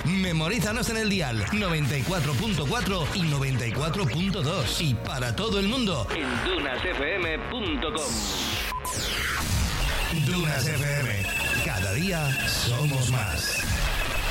Memorízanos en el dial 94.4 y 94.2 y para todo el mundo en dunasfm.com. Dunas FM. Cada día somos más.